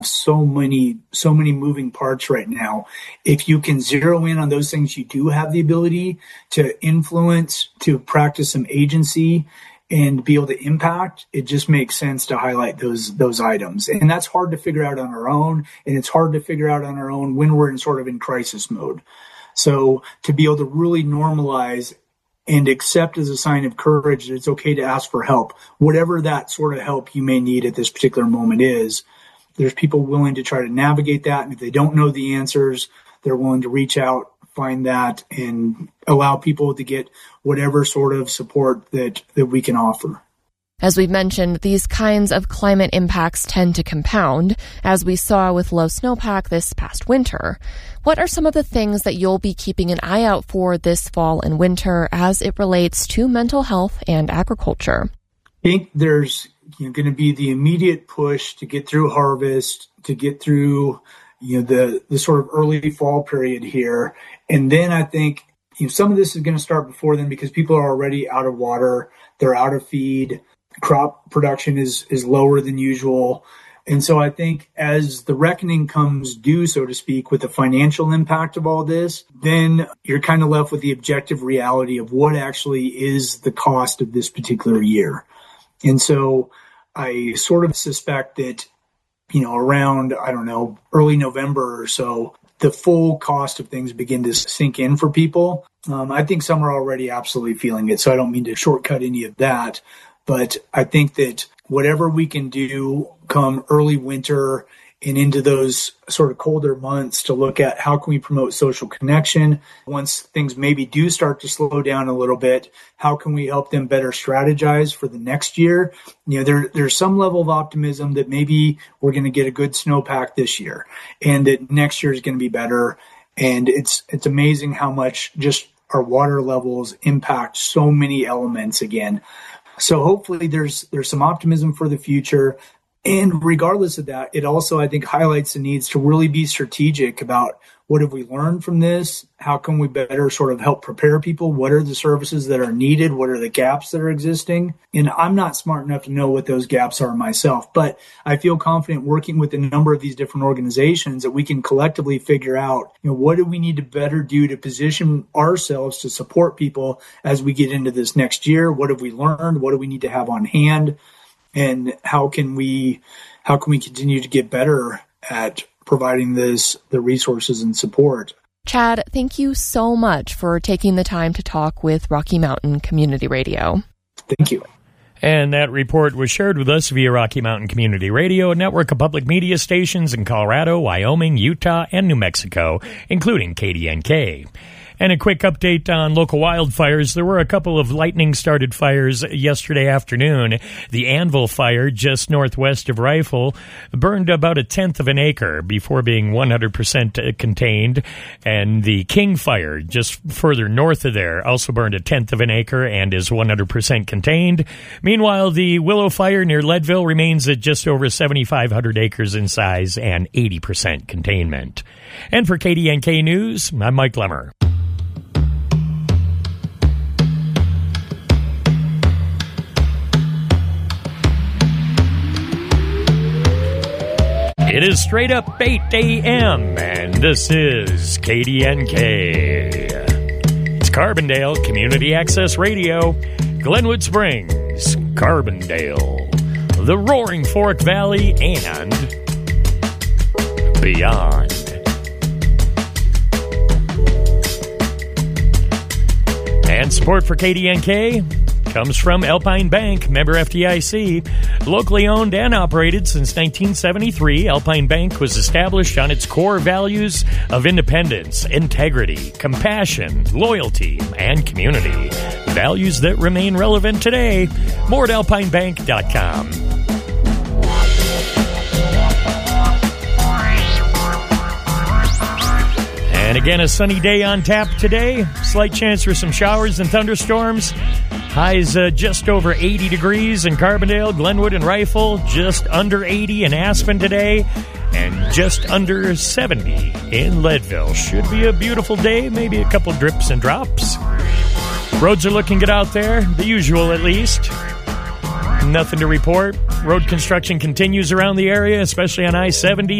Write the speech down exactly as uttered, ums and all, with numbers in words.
so many, so many moving parts right now. If you can zero in on those things you do have the ability to influence, to practice some agency and be able to impact, it just makes sense to highlight those, those items. And that's hard to figure out on our own. And it's hard to figure out on our own when we're in sort of in crisis mode. So to be able to really normalize and accept as a sign of courage that it's okay to ask for help, whatever that sort of help you may need at this particular moment is. There's people willing to try to navigate that. And if they don't know the answers, they're willing to reach out, find that, and allow people to get whatever sort of support that, that we can offer. As we've mentioned, these kinds of climate impacts tend to compound, as we saw with low snowpack this past winter. What are some of the things that you'll be keeping an eye out for this fall and winter as it relates to mental health and agriculture? I think there's you know, going to be the immediate push to get through harvest, to get through you know the the sort of early fall period here. And then I think you know, some of this is going to start before then because people are already out of water, they're out of feed, crop production is is lower than usual. And so I think as the reckoning comes due, so to speak, with the financial impact of all this, then you're kind of left with the objective reality of what actually is the cost of this particular year. And so I sort of suspect that, you know, around, I don't know, early November or so, the full cost of things begin to sink in for people. Um, I think some are already absolutely feeling it, so I don't mean to shortcut any of that. But I think that whatever we can do come early winter and into those sort of colder months to look at how can we promote social connection. Once things maybe do start to slow down a little bit, how can we help them better strategize for the next year? You know, there, there's some level of optimism that maybe we're going to get a good snowpack this year and that next year is going to be better. And it's, it's amazing how much just our water levels impact so many elements again. So hopefully there's there's some optimism for the future. And regardless of that, it also, I think, highlights the needs to really be strategic about what have we learned from this? How can we better sort of help prepare people? What are the services that are needed? What are the gaps that are existing? And I'm not smart enough to know what those gaps are myself, but I feel confident working with a number of these different organizations that we can collectively figure out, you know, what do we need to better do to position ourselves to support people as we get into this next year? What have we learned? What do we need to have on hand? And how can we, how can we continue to get better at providing this, the resources and support? Chad, thank you so much for taking the time to talk with Rocky Mountain Community Radio. Thank you. And that report was shared with us via Rocky Mountain Community Radio, a network of public media stations in Colorado, Wyoming, Utah, and New Mexico, including K D N K. And a quick update on local wildfires. There were a couple of lightning-started fires yesterday afternoon. The Anvil Fire, just northwest of Rifle, burned about a tenth of an acre before being one hundred percent contained. And the King Fire, just further north of there, also burned a tenth of an acre and is one hundred percent contained. Meanwhile, the Willow Fire near Leadville remains at just over seventy-five hundred acres in size and eighty percent containment. And for K D N K News, I'm Mike Lemmer. It is straight up eight a.m., and this is K D N K. It's Carbondale Community Access Radio, Glenwood Springs, Carbondale, the Roaring Fork Valley, and beyond. And support for K D N K comes from Alpine Bank, member F D I C. Locally owned and operated since nineteen seventy-three, Alpine Bank was established on its core values of independence, integrity, compassion, loyalty, and community. Values that remain relevant today. More at alpine bank dot com. And again, a sunny day on tap today. Slight chance for some showers and thunderstorms. Highs uh, just over eighty degrees in Carbondale, Glenwood, and Rifle. Just under eighty in Aspen today. And just under seventy in Leadville. Should be a beautiful day. Maybe a couple drips and drops. Roads are looking good out there. The usual, at least. Nothing to report. Road construction continues around the area, especially on I seventy.